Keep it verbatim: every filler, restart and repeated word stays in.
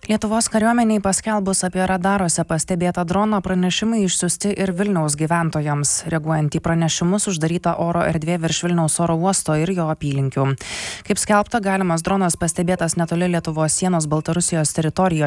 Lietuvos kariuomeniai paskelbus apie radaruose pastebėtą droną, pranešimai išsiųsti ir Vilniaus gyventojams. Reaguojant į pranešimus, uždaryta oro erdvė virš Vilniaus oro uosto ir jo apylinkių. Kaip skelbta, galimas dronas pastebėtas netoli Lietuvos sienos Baltarusijos teritorijoje.